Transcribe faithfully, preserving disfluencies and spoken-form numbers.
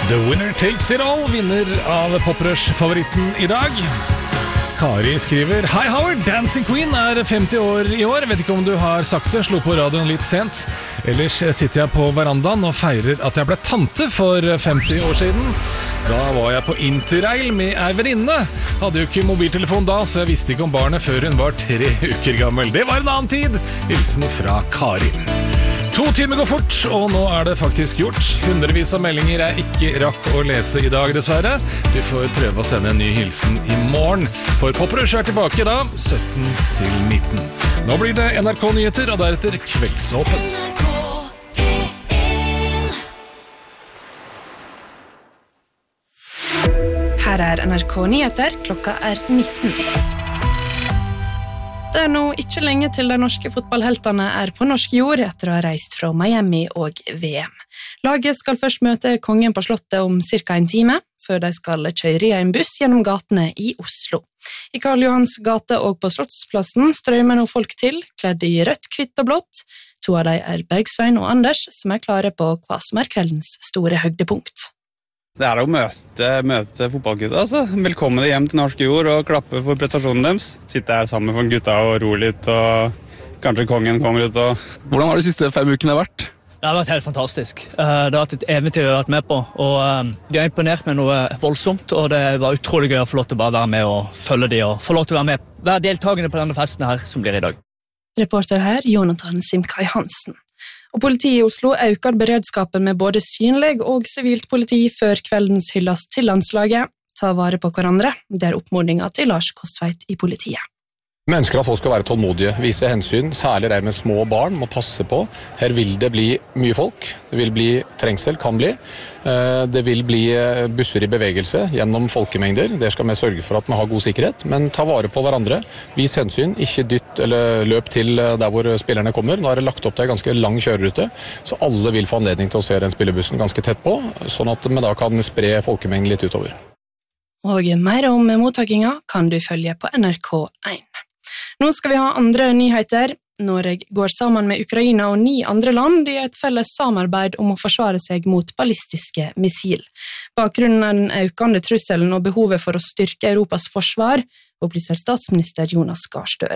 The Winner Takes It All, vinner av Poprush-favoritten i dag. Kari skriver: Hei Howard, Dancing Queen er femti år i år. Vet ikke om du har sagt det, slo på radioen litt sent. Ellers sitter jeg på verandaen og feirer at jeg ble tante for femti år siden. Da var jeg på interrail med ei venninne. Hadde jo ikke mobiltelefon da, så jeg visste ikke om barnet før hun var tre uker gammel. Det var en annen tid. Hilsen fra Kari. To timer går fort, og nå er det faktisk gjort. Hundrevis av meldinger jeg ikke rakk å lese i dag, dessverre. Du får prøve å sende en ny hilsen i morgen, for Poprush er tilbake da, sytten til nitten. Nå blir det N R K Nyheter, og deretter Kveldsåpent. Her er N R K Nyheter, klokka er nitten. Det er nå ikke lenge til de norske fotballheltene er på norsk jord etter å ha reist fra Miami og V M. Laget skal først møte kongen på slottet om cirka en time, før de skal kjøre i en buss gjennom gatene i Oslo. I Karl Johans gate og på Slottsplassen strømmer nå folk til, kledd i rødt, hvitt og blått. To av dem er Bergsvein og Anders, som er klare på hva som er kveldens store høydepunkt. Det er å møte, møte fotballgutta, altså. Velkommen hjem til norsk jord og klappe for prestasjonen deres. Sitte her sammen med gutta og ro litt, og kanskje kongen kommer ut. Og... Hvordan har de siste fem ukene vært? Det har vært helt fantastisk. Det har vært et eventyr jeg har vært med på, og de har imponert med noe voldsomt, og det var utrolig gøy å få lov til å bare være med og følge de, og få lov til å være med. Være deltagende på denne festen her som blir i dag. Reporter her, Jonathan Simkai Hansen. Og politiet i Oslo øker beredskapen med både synlig og sivilt politi før kveldens hyllest til landslaget. Ta vare på hverandre, det er oppfordringen til Lars Kostveit i politiet. Vi ønsker at folk skal være tålmodige, vise hensyn, særlig der med små barn, må passe på. Her vil det bli mye folk, det vil bli trengsel, kan bli. Det vil bli busser i bevegelse gjennom folkemengder, det skal vi sørge for at vi har god sikkerhet, men ta vare på hverandre, vis hensyn, ikke dytt eller løp til der hvor spillerne kommer. Nå er det lagt opp til en ganske lang kjørerute, så alle vil få anledning til å se den spillebussen ganske tett på, sånn at vi da kan spre folkemengden litt utover. Og mer om mottakinga kan du følge på N R K én. Nå skal vi ha andre nyheter. Norge går sammen med Ukraina og ni andre land i et felles samarbeid om å forsvare seg mot ballistiske missil. Bakgrunnen er den økende trusselen og behovet for å styrke Europas forsvar, opplyser statsminister Jonas Gahr Støre.